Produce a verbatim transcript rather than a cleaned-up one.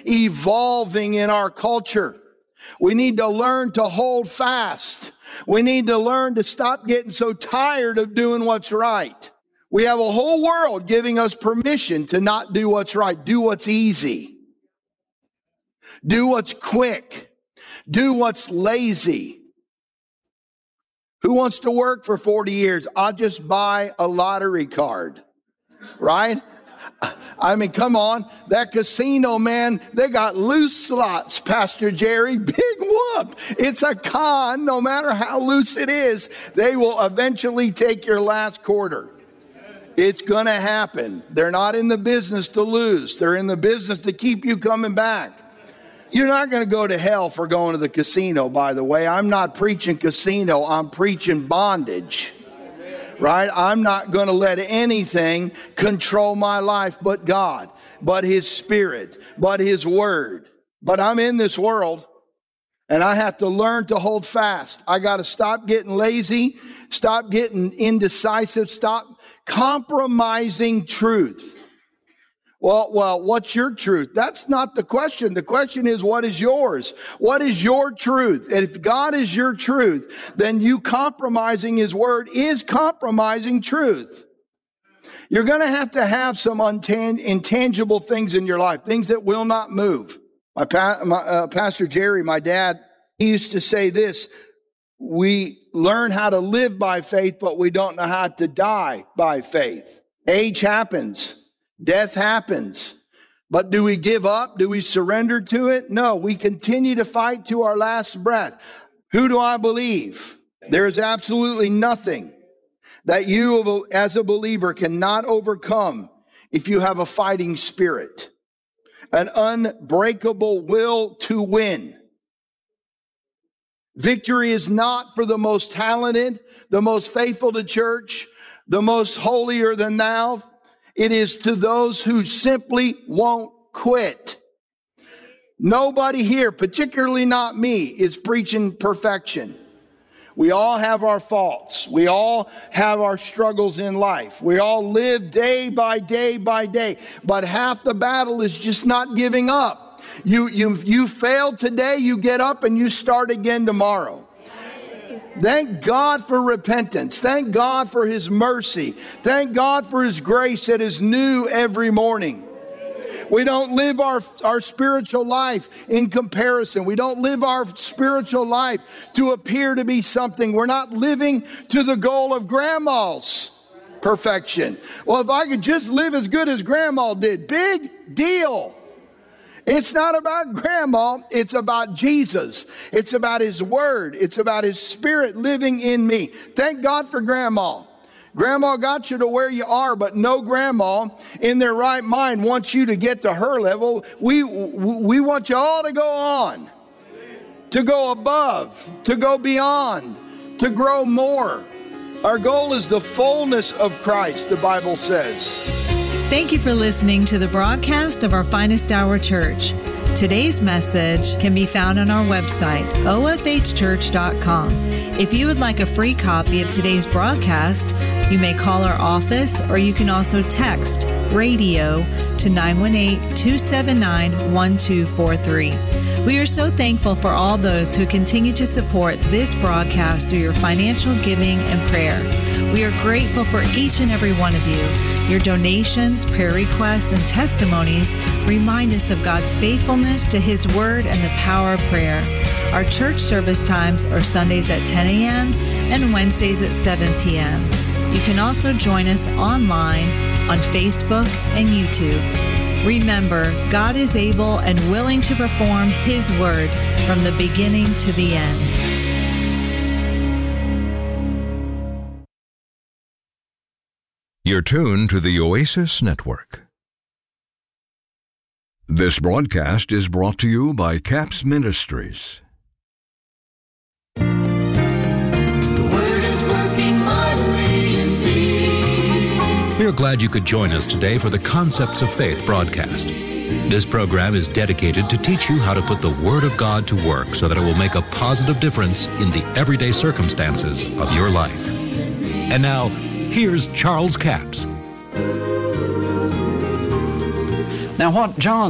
evolving in our culture. We need to learn to hold fast. We need to learn to stop getting so tired of doing what's right. We have a whole world giving us permission to not do what's right. Do what's easy. Do what's quick. Do what's lazy. Who wants to work for forty years? I'll just buy a lottery card, right? I mean, come on. That casino, man, they got loose slots, Pastor Jerry. Big whoop. It's a con. No matter how loose it is, they will eventually take your last quarter. It's going to happen. They're not in the business to lose. They're in the business to keep you coming back. You're not going to go to hell for going to the casino, by the way. I'm not preaching casino. I'm preaching bondage. Right? I'm not going to let anything control my life but God, but His Spirit, but His Word. But I'm in this world, and I have to learn to hold fast. I got to stop getting lazy, stop getting indecisive, stop compromising truth. Well, well, what's your truth? That's not the question. The question is, what is yours? What is your truth? And if God is your truth, then you compromising His Word is compromising truth. You're going to have to have some untang- intangible things in your life, things that will not move. My, pa- my uh, Pastor Jerry, my dad, he used to say this: we learn how to live by faith, but we don't know how to die by faith. Age happens. Death happens. But do we give up? Do we surrender to it? No, we continue to fight to our last breath. Who do I believe? There is absolutely nothing that you as a believer cannot overcome if you have a fighting spirit, an unbreakable will to win. Victory is not for the most talented, the most faithful to church, the most holier than thou. It is to those who simply won't quit. Nobody here, particularly not me, is preaching perfection. We all have our faults. We all have our struggles in life. We all live day by day by day. But half the battle is just not giving up. You, you, you failed today, you get up and you start again tomorrow. Thank God for repentance. Thank God for His mercy. Thank God for His grace that is new every morning. We don't live our, our spiritual life in comparison. We don't live our spiritual life to appear to be something. We're not living to the goal of grandma's perfection. Well, if I could just live as good as grandma did, big deal. It's not about grandma, it's about Jesus. It's about His Word. It's about His Spirit living in me. Thank God for grandma. Grandma got you to where you are, but no grandma in their right mind wants you to get to her level. We, we want you all to go on, to go above, to go beyond, to grow more. Our goal is the fullness of Christ, the Bible says. Thank you for listening to the broadcast of our Finest Hour Church. Today's message can be found on our website, O F H church dot com. If you would like a free copy of today's broadcast, you may call our office or you can also text radio to nine one eight, two seven nine, one two four three. We are so thankful for all those who continue to support this broadcast through your financial giving and prayer. We are grateful for each and every one of you. Your donations, prayer requests, and testimonies remind us of God's faithfulness to His Word and the power of prayer. Our church service times are Sundays at ten a.m. and Wednesdays at seven p.m. You can also join us online on Facebook and YouTube. Remember, God is able and willing to perform His Word from the beginning to the end. You're tuned to the Oasis Network. This broadcast is brought to you by Caps Ministries. The Word is working mightily in me. We are glad you could join us today for the Concepts of Faith broadcast. This program is dedicated to teach you how to put the Word of God to work so that it will make a positive difference in the everyday circumstances of your life. And now, here's Charles Capps. Now, what John